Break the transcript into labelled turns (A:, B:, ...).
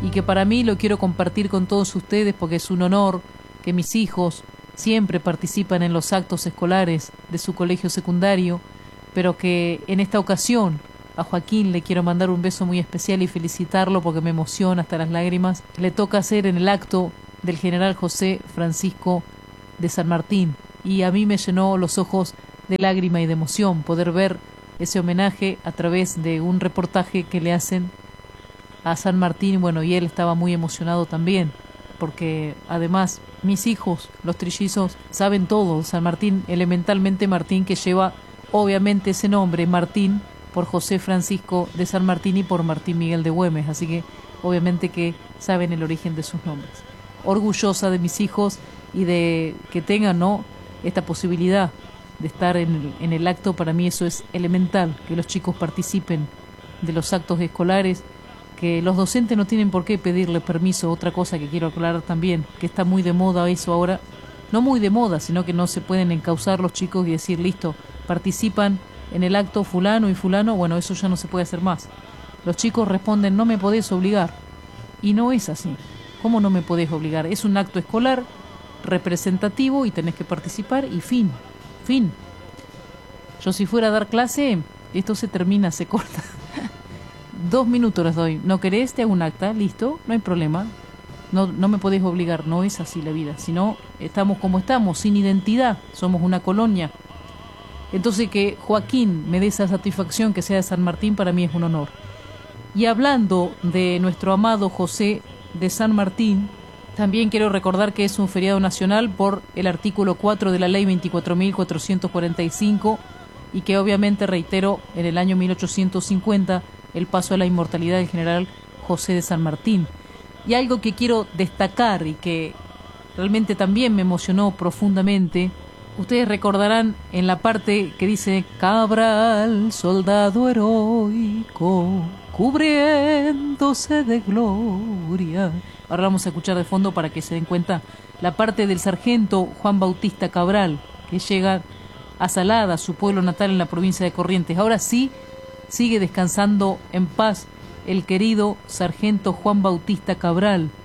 A: y que para mí lo quiero compartir con todos ustedes porque es un honor que mis hijos siempre participan en los actos escolares de su colegio secundario, pero que en esta ocasión a Joaquín le quiero mandar un beso muy especial y felicitarlo porque me emociona hasta las lágrimas. Le toca hacer en el acto del general José Francisco de San Martín y a mí me llenó los ojos de lágrima y de emoción poder ver ese homenaje a través de un reportaje que le hacen a San Martín. Bueno, y él estaba muy emocionado también porque además mis hijos, los trillizos, saben todo. San Martín, elementalmente Martín, que lleva obviamente ese nombre, Martín, por José Francisco de San Martín y por Martín Miguel de Güemes, así que obviamente que saben el origen de sus nombres. Orgullosa de mis hijos y de que tengan, ¿no?, esta posibilidad de estar en el acto. Para mí eso es elemental, que los chicos participen de los actos escolares, que los docentes no tienen por qué pedirle permiso. Otra cosa que quiero aclarar también, que está muy de moda eso ahora, no muy de moda, sino que no se pueden encauzar los chicos y decir, listo, participan en el acto fulano y fulano, bueno, eso ya no se puede hacer más. Los chicos responden, no me podés obligar, y no es así. ¿Cómo no me podés obligar? Es un acto escolar representativo y tenés que participar y fin. Yo si fuera a dar clase, esto se termina, se corta. 2 minutos les doy. ¿No querés? Te hago un acta, listo, no hay problema. No me podés obligar, no es así la vida. Si no, estamos como estamos, sin identidad, somos una colonia. Entonces que Joaquín me dé esa satisfacción que sea de San Martín, para mí es un honor. Y hablando de nuestro amado José de San Martín, también quiero recordar que es un feriado nacional por el artículo 4 de la ley 24.445 y que obviamente, reitero, en el año 1850 el paso a la inmortalidad del general José de San Martín. Y algo que quiero destacar y que realmente también me emocionó profundamente, ustedes recordarán en la parte que dice Cabral, soldado heroico, cubriéndose de gloria. Ahora vamos a escuchar de fondo para que se den cuenta la parte del sargento Juan Bautista Cabral, que llega a Salada, su pueblo natal en la provincia de Corrientes. Ahora sí, sigue descansando en paz el querido sargento Juan Bautista Cabral,